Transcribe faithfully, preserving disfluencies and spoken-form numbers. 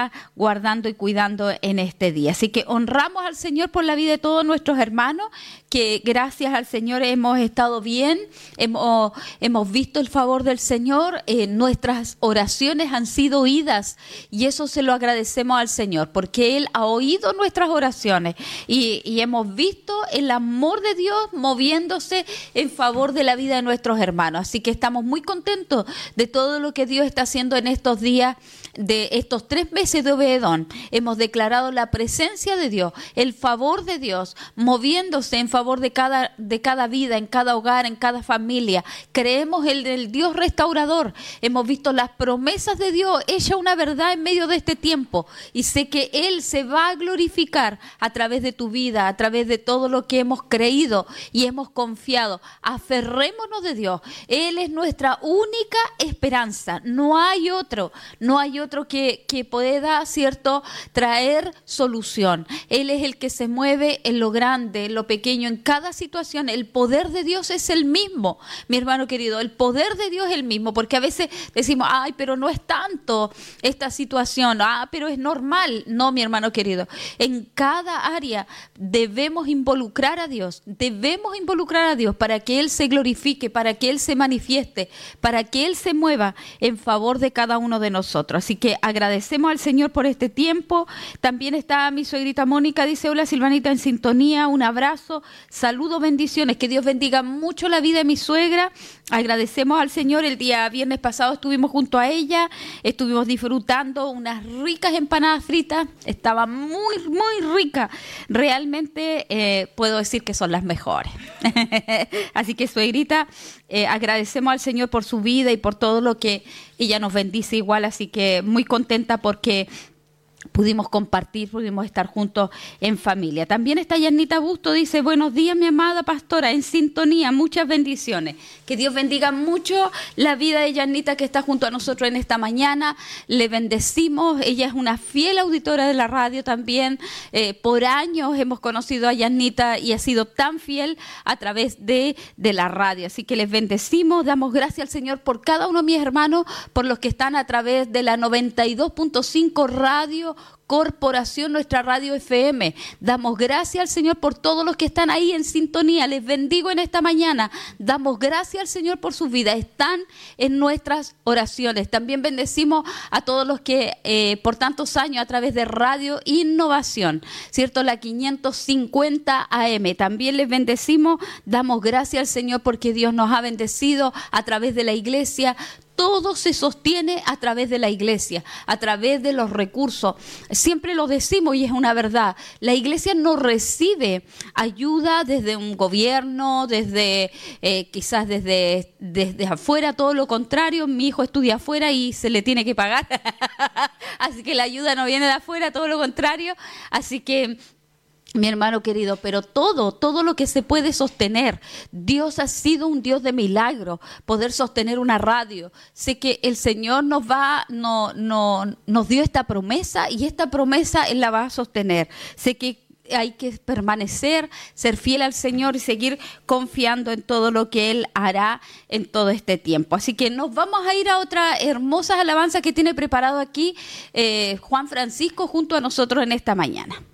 está guardando y cuidando en este día. Así que honramos al Señor por la vida de todos nuestros hermanos, que gracias al Señor hemos estado bien, hemos, hemos visto el favor del Señor, eh, nuestras oraciones han sido oídas y eso se lo agradecemos al Señor, porque Él ha oído nuestras oraciones y, y hemos visto el amor de Dios moviéndose en favor de la vida de nuestros hermanos. Así que estamos muy contentos de todo lo que Dios está haciendo en estos días, de estos tres meses de Obededón. Hemos declarado la presencia de Dios, el favor de Dios, moviéndose en favor de cada, de cada vida, en cada hogar, en cada familia. Creemos en el Dios restaurador. Hemos visto las promesas de Dios hecha una verdad en medio de este tiempo. Y sé que Él se va a glorificar a través de tu vida, a través de todo lo que hemos creído y hemos confiado. Aferrémonos de Dios. Él es nuestra única esperanza. No hay otro, no hay otro que, que pueda, ¿cierto?, traer solución. Él es el que se mueve en lo grande, en lo pequeño, en cada situación. El poder de Dios es el mismo, mi hermano querido. El poder de Dios es el mismo, porque a veces decimos, ay, pero no es tanto esta situación, ah, pero es normal. No, mi hermano querido. En cada área debemos involucrar a Dios, debemos involucrar a Dios para que Él se glorifique, para que Él se manifieste, para que Él se mueva en favor de cada uno de nosotros. Así que agradecemos al Señor por este tiempo. También está mi suegrita Mónica, dice, hola Silvanita, en sintonía, un abrazo, saludos, bendiciones, que Dios bendiga mucho la vida de mi suegra. Agradecemos al Señor. El día viernes pasado estuvimos junto a ella, estuvimos disfrutando unas ricas empanadas fritas, estaba muy, muy rica. Realmente eh, puedo decir que son las mejores. Así que suegrita, eh, agradecemos al Señor por su vida y por todo lo que ella nos bendice igual, así que muy contenta porque pudimos compartir, pudimos estar juntos en familia. También está Yanita Busto, dice, buenos días mi amada pastora, en sintonía, muchas bendiciones. Que Dios bendiga mucho la vida de Yanita que está junto a nosotros en esta mañana. Le bendecimos, ella es una fiel auditora de la radio también. Eh, por años hemos conocido a Yanita y ha sido tan fiel a través de, de la radio. Así que les bendecimos, damos gracias al Señor por cada uno de mis hermanos, por los que están a través de la noventa y dos punto cinco radio Corporación, nuestra radio F M. Damos gracias al Señor por todos los que están ahí en sintonía. Les bendigo en esta mañana. Damos gracias al Señor por sus vidas. Están en nuestras oraciones. También bendecimos a todos los que eh, por tantos años a través de Radio Innovación, ¿cierto? La quinientos cincuenta A M. También les bendecimos. Damos gracias al Señor porque Dios nos ha bendecido a través de la iglesia. Todo se sostiene a través de la iglesia, a través de los recursos. Siempre lo decimos y es una verdad. La iglesia no recibe ayuda desde un gobierno, desde eh, quizás desde, desde afuera, todo lo contrario. Mi hijo estudia afuera y se le tiene que pagar. Así que la ayuda no viene de afuera, todo lo contrario. Así que mi hermano querido, pero todo, todo lo que se puede sostener, Dios ha sido un Dios de milagro, poder sostener una radio. Sé que el Señor nos va, no, no, nos dio esta promesa y esta promesa Él la va a sostener. Sé que hay que permanecer, ser fiel al Señor y seguir confiando en todo lo que Él hará en todo este tiempo. Así que nos vamos a ir a otra hermosa alabanza que tiene preparado aquí eh, Juan Francisco junto a nosotros en esta mañana.